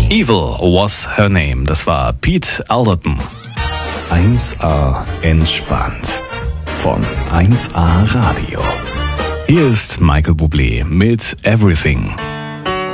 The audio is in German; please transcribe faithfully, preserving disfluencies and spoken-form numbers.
Evil was her name. Das war Pete Alderton. eins A entspannt von eins A Radio. Hier ist Michael Bublé mit Everything.